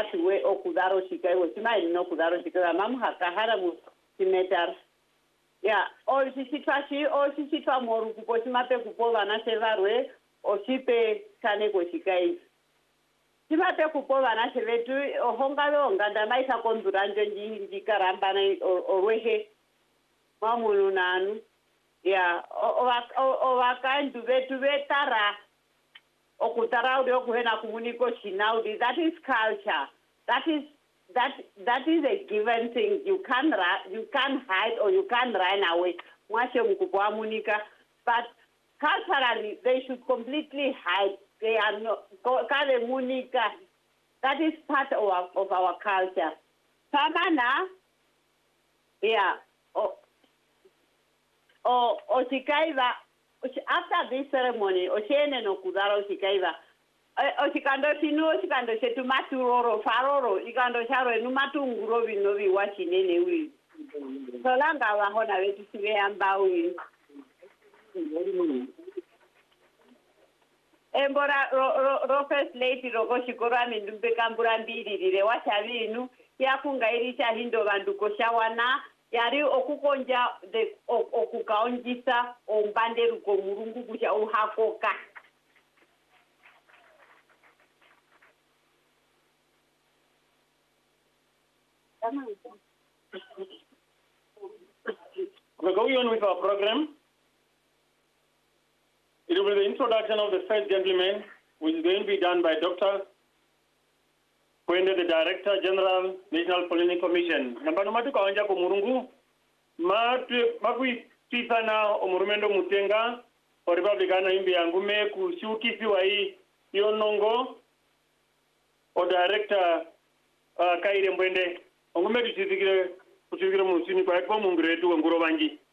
mati we okudaro shikaiwo simaini nokudaro shikaiwa mamuhakahara musimetar ya oshisitwa moru kupo simape kupo vana sevarwe oshipe kaneko shikai simape kupo vana sevetu ohongave onganda maisa konduranjo njikarambana orwehe mamunu nanu ya ovakandu vetu vetara okutaraudi okuhena kumuniko chinaudi. That is culture. That is a given thing. You can't hide or you can't run away. Mwashe mkupwa munika, but culturally they should completely hide. They are not kale munika. That is part of our culture. Pamana, yeah. Osikaiva. After this ceremony, Oshene no Kudaro Shikaiva, Oshikando Sinu, Oshikando Shetumatu Roro, Faroro, Ikando Sharo, Numatu Ngurovi Novi watching anyway. So long I want to see and bowing. Embora Rofes Lady Rogoshikoran in Dubekamburambidi, the Washavinu, Yakunga Irisha Hindo and Dukoshawana. Yari okukonja de okukaonjisa ombande ruko murungu kuja uhakoka. We're going on with our program. It will be the introduction of the first gentleman, which is going to be done by Dr. Kwende, the Director General, National Pollinating Commission. Nambano matu kawanja ko murungu, makui tisana omurumendo mutenga, o Republicana imbi angume kushuki siwai yonongo, o Director Kaire Mbwende, ongume kushizikire musini kwa ekwa mungretu nguro banji.